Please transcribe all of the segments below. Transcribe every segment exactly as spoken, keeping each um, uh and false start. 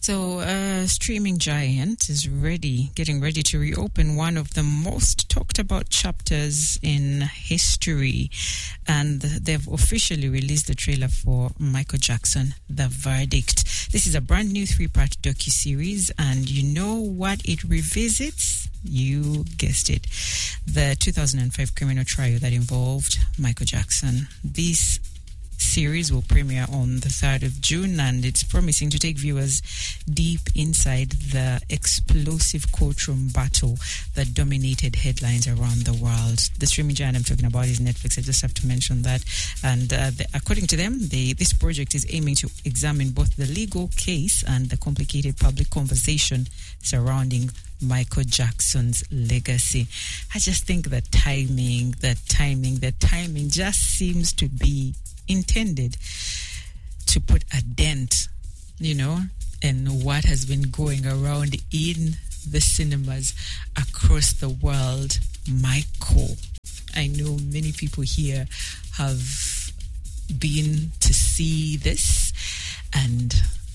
So, uh, streaming giant is ready, getting ready to reopen one of the most talked about chapters in history. And they've officially released the trailer for Michael Jackson, The Verdict. This is a brand new three-part docuseries, and you know what it revisits? You guessed it. The two thousand five criminal trial that involved Michael Jackson. This series will premiere on the third of June, and it's promising to take viewers deep inside the explosive courtroom battle that dominated headlines around the world. The streaming giant I'm talking about is Netflix. I just have to mention that. And uh, the, according to them, they, this project is aiming to examine both the legal case and the complicated public conversation surrounding Michael Jackson's legacy. I just think the timing, the timing, the timing just seems to be intended to put a dent, you know, in what has been going around in the cinemas across the world. Michael, I know many people here have been to see this, and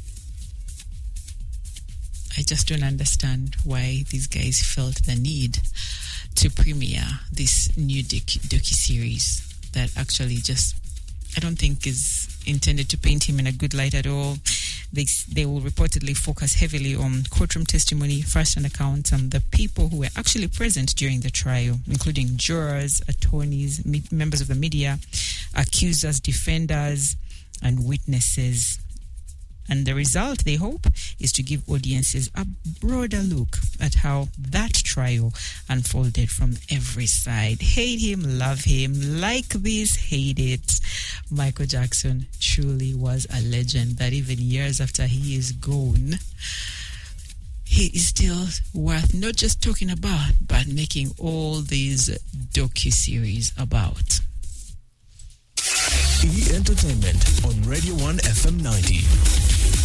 I just don't understand why these guys felt the need to premiere this new docu- docu-series that actually just, I don't think is intended to paint him in a good light at all. They they will reportedly focus heavily on courtroom testimony, first-hand accounts, and the people who were actually present during the trial, including jurors, attorneys, me- members of the media, accusers, defenders, and witnesses. And the result, they hope, is to give audiences a broader look at how that trial unfolded from every side. Hate him, love him, like this, hate it. Michael Jackson truly was a legend that even years after he is gone, he is still worth not just talking about, but making all these docu-series about. E! Entertainment on Radio one F M ninety.